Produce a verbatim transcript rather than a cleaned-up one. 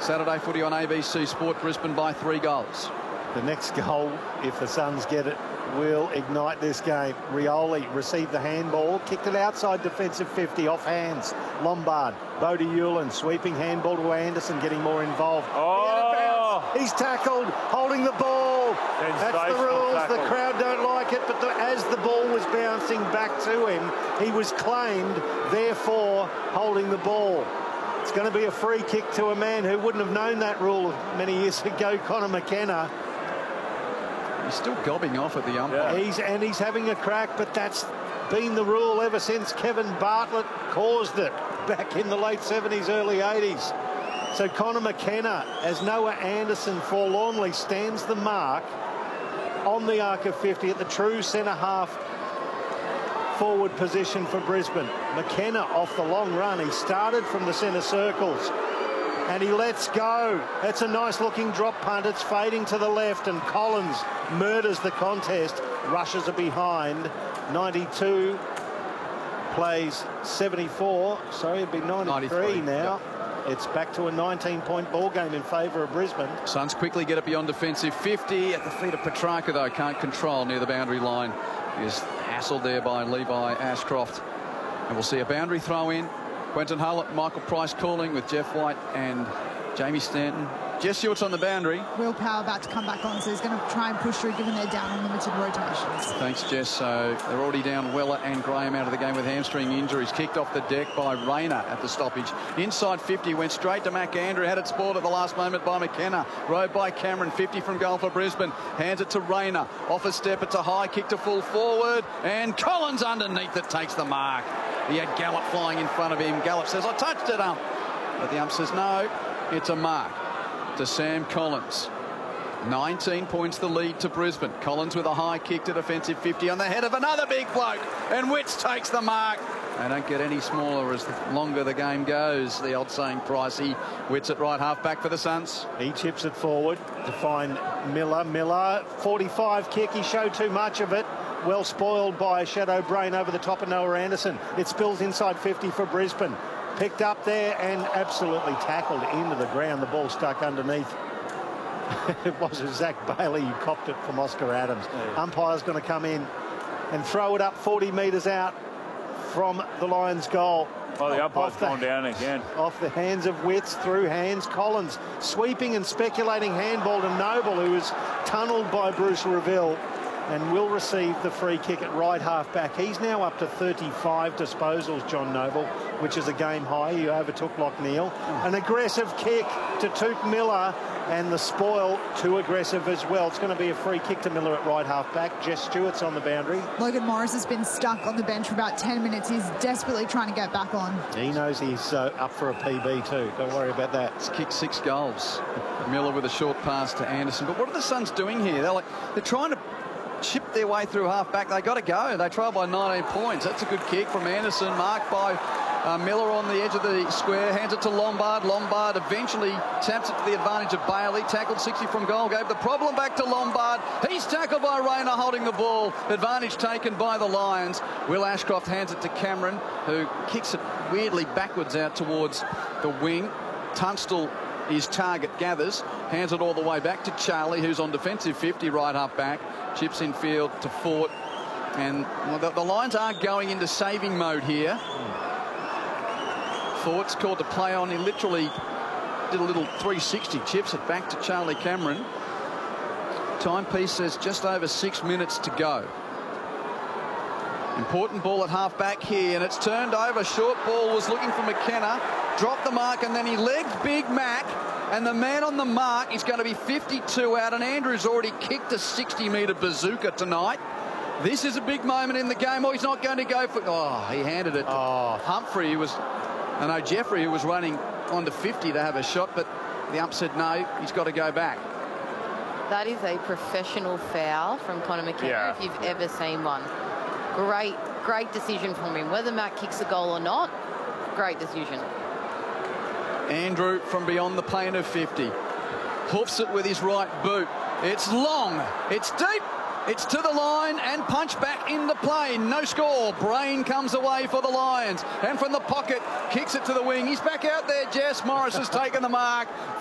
Saturday footy on A B C Sport. Brisbane by three goals. The next goal, if the Suns get it, will ignite this game. Rioli received the handball, kicked it outside defensive fifty, off hands. Lombard, Bodie Hewlin, sweeping handball to Anderson, getting more involved. Oh! He's tackled, holding the ball. That's the rules. Tackle. The crowd don't like it, but the, as the ball was bouncing back to him, he was claimed, therefore holding the ball. It's going to be a free kick to a man who wouldn't have known that rule many years ago, Connor McKenna. He's still gobbing off at the umpire. Yeah. He's, and he's having a crack, but that's been the rule ever since Kevin Bartlett caused it back in the late seventies, early eighties. So Connor McKenna, as Noah Anderson forlornly stands the mark on the arc of fifty at the true centre half forward position for Brisbane. McKenna off the long run. He started from the centre circles and he lets go. That's a nice looking drop punt. It's fading to the left and Collins murders the contest. Rushes are behind. ninety-two plays seventy-four. Sorry, it'd be ninety-three, ninety-three now. Yep. It's back to a nineteen point ball game in favour of Brisbane. Suns quickly get it beyond defensive fifty. At the feet of Petrarca, though, can't control near the boundary line. He is hassled there by Levi Ashcroft. And we'll see a boundary throw in. Quentin Hullett, Michael Price calling with Jeff White and Jamie Stanton. Jess Stewart's on the boundary. Will Power about to come back on, so he's going to try and push through given they're down on limited rotations. Thanks, Jess. So they're already down Weller and Graham out of the game with hamstring injuries. Kicked off the deck by Rayner at the stoppage. Inside fifty, went straight to McAndrew. Had it spoiled at the last moment by McKenna. Rode by Cameron. fifty from goal for Brisbane. Hands it to Rayner. Off a step, it's a high kick to full forward. And Collins underneath it takes the mark. He had Gallup flying in front of him. Gallup says, I touched it, ump. But the ump says, no, it's a mark to Sam Collins. nineteen points the lead to Brisbane. Collins with a high kick to defensive fifty on the head of another big bloke. And Witts takes the mark. They don't get any smaller as the longer the game goes. The old saying, Pricey. Witts at right half back for the Suns. He chips it forward to find Miller. Miller, forty-five kick. He showed too much of it. Well spoiled by Shadow Brain over the top of Noah Anderson. It spills inside fifty for Brisbane. Picked up there and absolutely tackled into the ground. The ball stuck underneath. It was Zach Bailey who copped it from Oscar Adams. Yeah. Umpire's going to come in and throw it up forty metres out from the Lions' goal. Oh, the umpire's gone down again. Off the hands of Witts, through hands. Collins sweeping and speculating handball to Noble, who was tunnelled by Bruce Reville, and will receive the free kick at right half back. He's now up to thirty-five disposals, John Noble, which is a game high. He overtook Lockneil. An aggressive kick to Touk Miller, and the spoil too aggressive as well. It's going to be a free kick to Miller at right half back. Jess Stewart's on the boundary. Logan Morris has been stuck on the bench for about ten minutes. He's desperately trying to get back on. He knows he's uh, up for a P B too. Don't worry about that. He's kicked six goals. Miller with a short pass to Anderson. But what are the Suns doing here? They're like, they're trying to chip their way through half back. They got to go. They trail by nineteen points. That's a good kick from Anderson, marked by uh, Miller on the edge of the square. Hands it to Lombard. Lombard eventually taps it to the advantage of Bailey. Tackled sixty from goal. Gave the problem back to Lombard. He's tackled by Rayner holding the ball. Advantage taken by the Lions. Will Ashcroft hands it to Cameron, who kicks it weirdly backwards out towards the wing. Tunstall, his target, gathers, hands it all the way back to Charlie, who's on defensive fifty, right half back. Chips in field to Fort. And well, the, the Lions are going into saving mode here. Fort's called to play on. He literally did a little three sixty, chips it back to Charlie Cameron. Timepiece says just over six minutes to go. Important ball at half back here, and it's turned over. Short ball was looking for McKenna. Dropped the mark, and then he legged Big Mac. And the man on the mark is going to be fifty-two out, and Andrews already kicked a sixty metre bazooka tonight. This is a big moment in the game. Oh, he's not going to go for... Oh, he handed it to oh. Humphrey, who was... I know Jeffrey, who was running onto fifty to have a shot, but the ump said no, he's got to go back. That is a professional foul from Connor McKenna, yeah. if you've ever seen one. Great, great decision from him. Whether Matt kicks a goal or not, great decision. Andrew from beyond the paint of fifty. Hoofs it with his right boot. It's long. It's deep. It's to the line and punch back into play. No score. Brain comes away for the Lions. And from the pocket, kicks it to the wing. He's back out there, Jess. Morris has taken the mark.